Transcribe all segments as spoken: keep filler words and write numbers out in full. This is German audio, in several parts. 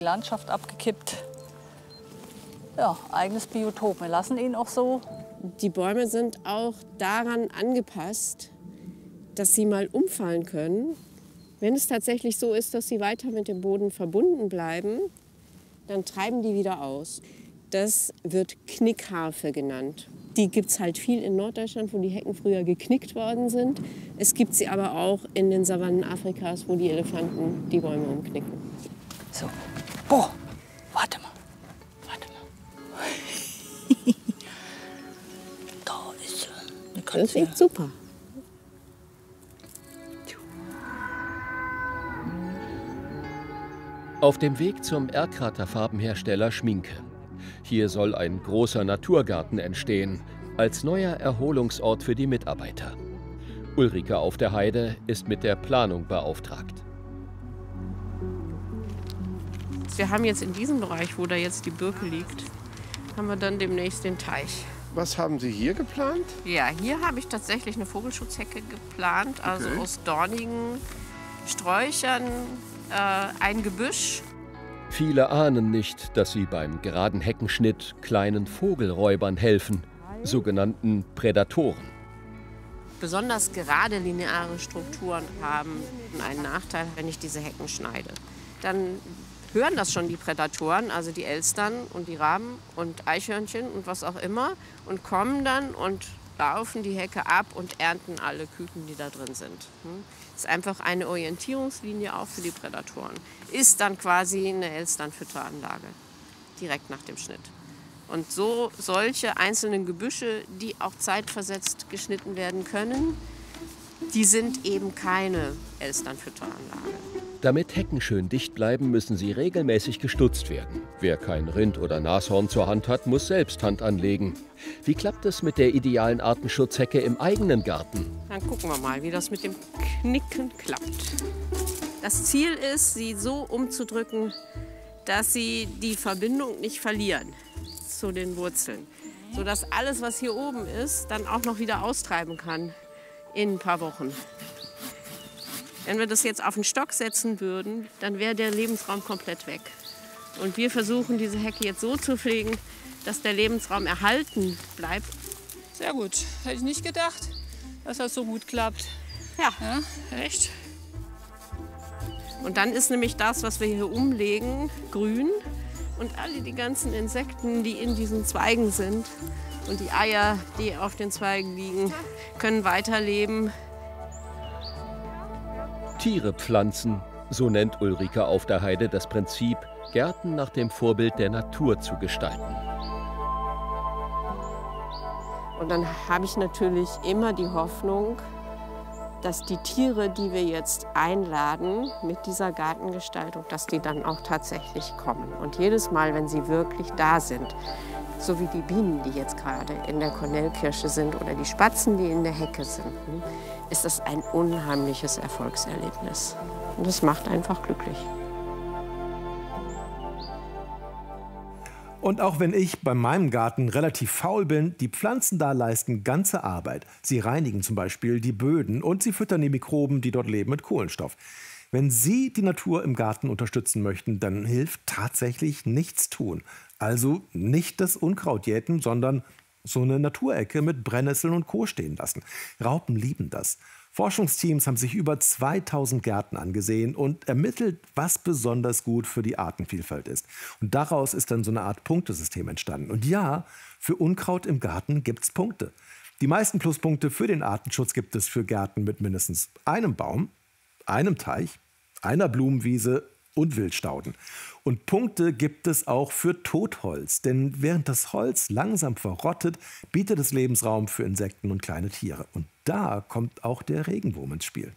Die Landschaft abgekippt. Ja, eigenes Biotop. Wir lassen ihn auch so. Die Bäume sind auch daran angepasst, dass sie mal umfallen können. Wenn es tatsächlich so ist, dass sie weiter mit dem Boden verbunden bleiben, dann treiben die wieder aus. Das wird Knickharfe genannt. Die gibt es halt viel in Norddeutschland, wo die Hecken früher geknickt worden sind. Es gibt sie aber auch in den Savannen Afrikas, wo die Elefanten die Bäume umknicken. So. Boah, warte mal. Warte mal. Da ist sie. Das klingt super. Auf dem Weg zum Erkrater Farbenhersteller Schminke. Hier soll ein großer Naturgarten entstehen, als neuer Erholungsort für die Mitarbeiter. Ulrike auf der Heide ist mit der Planung beauftragt. Wir haben jetzt in diesem Bereich, wo da jetzt die Birke liegt, haben wir dann demnächst den Teich. Was haben Sie hier geplant? Ja, hier habe ich tatsächlich eine Vogelschutzhecke geplant, also Okay. aus dornigen Sträuchern, äh, ein Gebüsch. Viele ahnen nicht, dass sie beim geraden Heckenschnitt kleinen Vogelräubern helfen, sogenannten Prädatoren. Besonders gerade lineare Strukturen haben einen Nachteil, wenn ich diese Hecken schneide. Dann hören das schon die Prädatoren, also die Elstern und die Raben und Eichhörnchen und was auch immer, und kommen dann und laufen die Hecke ab und ernten alle Küken, die da drin sind. Das ist einfach eine Orientierungslinie auch für die Prädatoren. Ist dann quasi eine Elsternfütteranlage, direkt nach dem Schnitt. Und so solche einzelnen Gebüsche, die auch zeitversetzt geschnitten werden können, die sind eben keine Elsternfütteranlage. Damit Hecken schön dicht bleiben, müssen sie regelmäßig gestutzt werden. Wer kein Rind oder Nashorn zur Hand hat, muss selbst Hand anlegen. Wie klappt es mit der idealen Artenschutzhecke im eigenen Garten? Dann gucken wir mal, wie das mit dem Knicken klappt. Das Ziel ist, sie so umzudrücken, dass sie die Verbindung nicht verlieren zu den Wurzeln. Sodass alles, was hier oben ist, dann auch noch wieder austreiben kann in ein paar Wochen. Wenn wir das jetzt auf den Stock setzen würden, dann wäre der Lebensraum komplett weg. Und wir versuchen, diese Hecke jetzt so zu pflegen, dass der Lebensraum erhalten bleibt. Sehr gut. Hätte ich nicht gedacht, dass das so gut klappt. Ja. Ja, echt? Und dann ist nämlich das, was wir hier umlegen, grün. Und alle die ganzen Insekten, die in diesen Zweigen sind und die Eier, die auf den Zweigen liegen, können weiterleben. Tiere pflanzen, so nennt Ulrike auf der Heide das Prinzip, Gärten nach dem Vorbild der Natur zu gestalten. Und dann habe ich natürlich immer die Hoffnung, dass die Tiere, die wir jetzt einladen mit dieser Gartengestaltung, dass die dann auch tatsächlich kommen. Und jedes Mal, wenn sie wirklich da sind, so wie die Bienen, die jetzt gerade in der Kornelkirsche sind oder die Spatzen, die in der Hecke sind, ist das ein unheimliches Erfolgserlebnis. Und das macht einfach glücklich. Und auch wenn ich bei meinem Garten relativ faul bin, die Pflanzen da leisten ganze Arbeit. Sie reinigen zum Beispiel die Böden und sie füttern die Mikroben, die dort leben, mit Kohlenstoff. Wenn Sie die Natur im Garten unterstützen möchten, dann hilft tatsächlich nichts tun. Also nicht das Unkraut jäten, sondern so eine Naturecke mit Brennnesseln und Co. stehen lassen. Raupen lieben das. Forschungsteams haben sich über zweitausend Gärten angesehen und ermittelt, was besonders gut für die Artenvielfalt ist. Und daraus ist dann so eine Art Punktesystem entstanden. Und ja, für Unkraut im Garten gibt es Punkte. Die meisten Pluspunkte für den Artenschutz gibt es für Gärten mit mindestens einem Baum, einem Teich, einer Blumenwiese und Wildstauden. Und Punkte gibt es auch für Totholz, denn während das Holz langsam verrottet, bietet es Lebensraum für Insekten und kleine Tiere. Und da kommt auch der Regenwurm ins Spiel.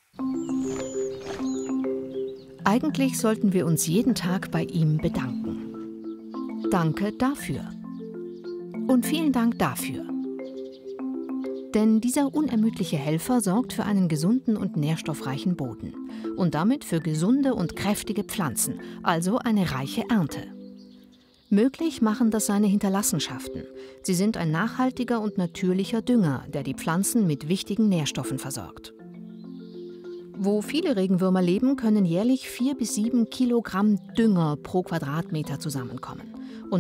Eigentlich sollten wir uns jeden Tag bei ihm bedanken. Danke dafür. Und vielen Dank dafür. Denn dieser unermüdliche Helfer sorgt für einen gesunden und nährstoffreichen Boden und damit für gesunde und kräftige Pflanzen, also eine reiche Ernte. Möglich machen das seine Hinterlassenschaften. Sie sind ein nachhaltiger und natürlicher Dünger, der die Pflanzen mit wichtigen Nährstoffen versorgt. Wo viele Regenwürmer leben, können jährlich vier bis sieben Kilogramm Dünger pro Quadratmeter zusammenkommen.